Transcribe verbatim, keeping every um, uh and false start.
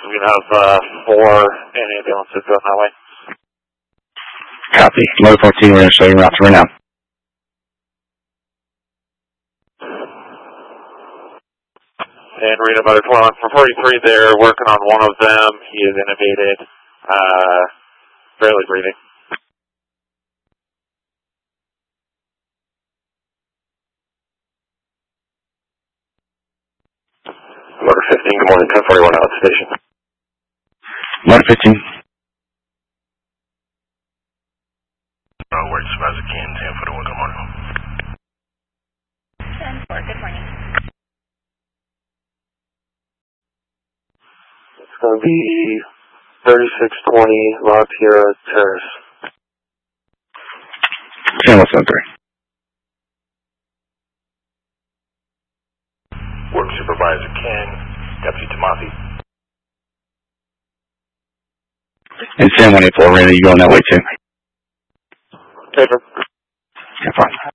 We have uh, four ambulances going that way. Copy. Load fourteen, we're going to show you route right now. And Reno Motor twelve for forty-three there, working on one of them. He is intubated, uh, barely breathing. Motor fifteen, good morning, ten forty-one out station. Motor fifteen. Oh, word, Supervisor Ken, ten forty-one, good morning. ten four, good morning. It's going to be thirty-six twenty, La Tierra Terrace. Channel Center. Work Supervisor Ken, Deputy Tomasi. And Sam one eight four, Reno, you going that way too? Paper. Yeah, fine.